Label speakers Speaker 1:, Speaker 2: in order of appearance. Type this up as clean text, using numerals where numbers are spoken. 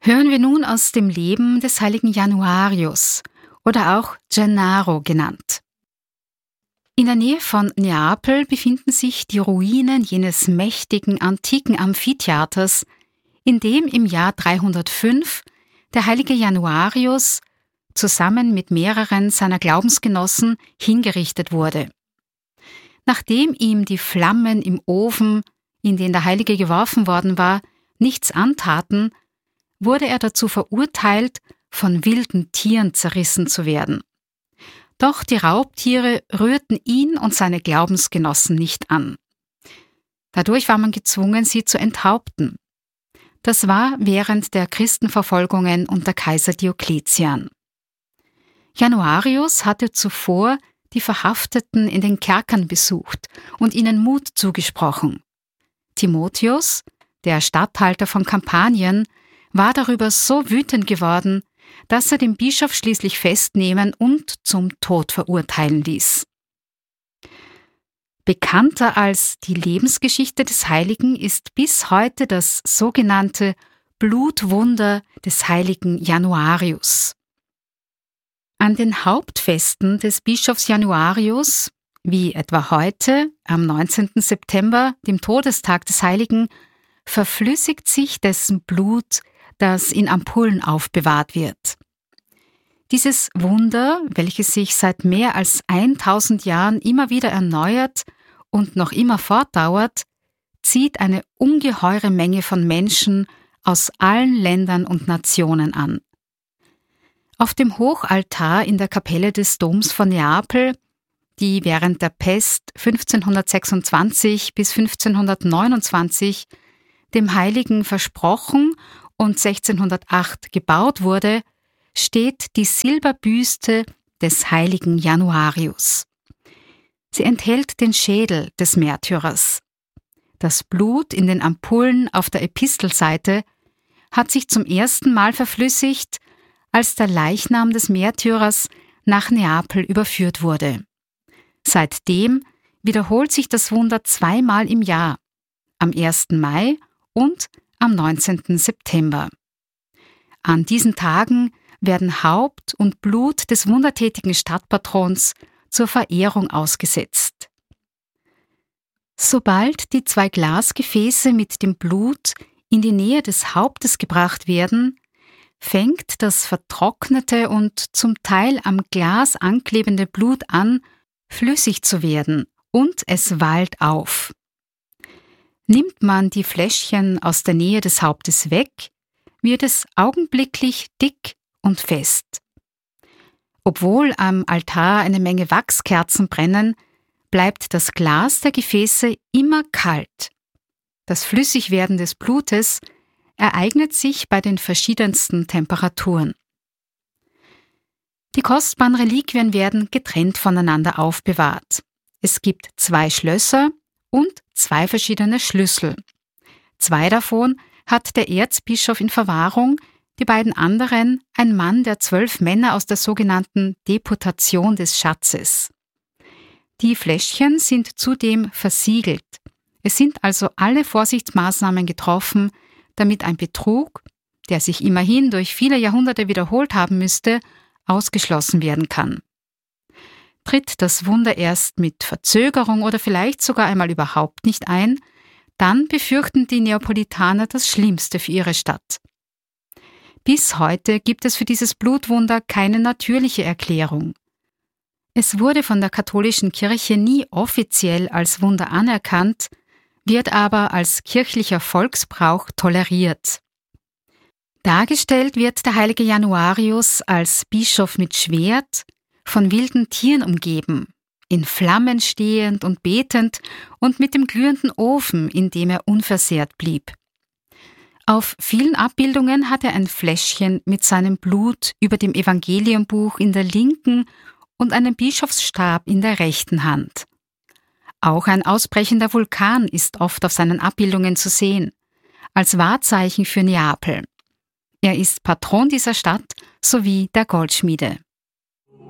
Speaker 1: Hören wir nun aus dem Leben des heiligen Januarius oder auch Gennaro genannt. In der Nähe von Neapel befinden sich die Ruinen jenes mächtigen antiken Amphitheaters, in dem im Jahr 305 der heilige Januarius zusammen mit mehreren seiner Glaubensgenossen hingerichtet wurde. Nachdem ihm die Flammen im Ofen, in den der Heilige geworfen worden war, nichts antaten, wurde er dazu verurteilt, von wilden Tieren zerrissen zu werden. Doch die Raubtiere rührten ihn und seine Glaubensgenossen nicht an. Dadurch war man gezwungen, sie zu enthaupten. Das war während der Christenverfolgungen unter Kaiser Diokletian. Januarius hatte zuvor die Verhafteten in den Kerkern besucht und ihnen Mut zugesprochen. Timotheus, der Statthalter von Kampanien, war darüber so wütend geworden, dass er den Bischof schließlich festnehmen und zum Tod verurteilen ließ. Bekannter als die Lebensgeschichte des Heiligen ist bis heute das sogenannte Blutwunder des heiligen Januarius. An den Hauptfesten des Bischofs Januarius, wie etwa heute, am 19. September, dem Todestag des Heiligen, verflüssigt sich dessen Blut, das in Ampullen aufbewahrt wird. Dieses Wunder, welches sich seit mehr als 1000 Jahren immer wieder erneuert und noch immer fortdauert, zieht eine ungeheure Menge von Menschen aus allen Ländern und Nationen an. Auf dem Hochaltar in der Kapelle des Doms von Neapel, die während der Pest 1526 bis 1529 dem Heiligen versprochen und 1608 gebaut wurde, steht die Silberbüste des heiligen Januarius. Sie enthält den Schädel des Märtyrers. Das Blut in den Ampullen auf der Epistelseite hat sich zum ersten Mal verflüssigt, als der Leichnam des Märtyrers nach Neapel überführt wurde. Seitdem wiederholt sich das Wunder 2-mal im Jahr, am 1. Mai und am 19. September. An diesen Tagen werden Haupt und Blut des wundertätigen Stadtpatrons zur Verehrung ausgesetzt. Sobald die 2 Glasgefäße mit dem Blut in die Nähe des Hauptes gebracht werden, fängt das vertrocknete und zum Teil am Glas anklebende Blut an, flüssig zu werden, und es wallt auf. Nimmt man die Fläschchen aus der Nähe des Hauptes weg, wird es augenblicklich dick und fest. Obwohl am Altar eine Menge Wachskerzen brennen, bleibt das Glas der Gefäße immer kalt. Das Flüssigwerden des Blutes ereignet sich bei den verschiedensten Temperaturen. Die kostbaren Reliquien werden getrennt voneinander aufbewahrt. Es gibt 2 Schlösser und 2 verschiedene Schlüssel. 2 davon hat der Erzbischof in Verwahrung, die beiden anderen ein Mann der 12 Männer aus der sogenannten Deputation des Schatzes. Die Fläschchen sind zudem versiegelt. Es sind also alle Vorsichtsmaßnahmen getroffen, damit ein Betrug, der sich immerhin durch viele Jahrhunderte wiederholt haben müsste, ausgeschlossen werden kann. Tritt das Wunder erst mit Verzögerung oder vielleicht sogar einmal überhaupt nicht ein, dann befürchten die Neapolitaner das Schlimmste für ihre Stadt. Bis heute gibt es für dieses Blutwunder keine natürliche Erklärung. Es wurde von der katholischen Kirche nie offiziell als Wunder anerkannt, wird aber als kirchlicher Volksbrauch toleriert. Dargestellt wird der heilige Januarius als Bischof mit Schwert, von wilden Tieren umgeben, in Flammen stehend und betend und mit dem glühenden Ofen, in dem er unversehrt blieb. Auf vielen Abbildungen hat er ein Fläschchen mit seinem Blut über dem Evangeliumbuch in der linken und einen Bischofsstab in der rechten Hand. Auch ein ausbrechender Vulkan ist oft auf seinen Abbildungen zu sehen, als Wahrzeichen für Neapel. Er ist Patron dieser Stadt sowie der Goldschmiede.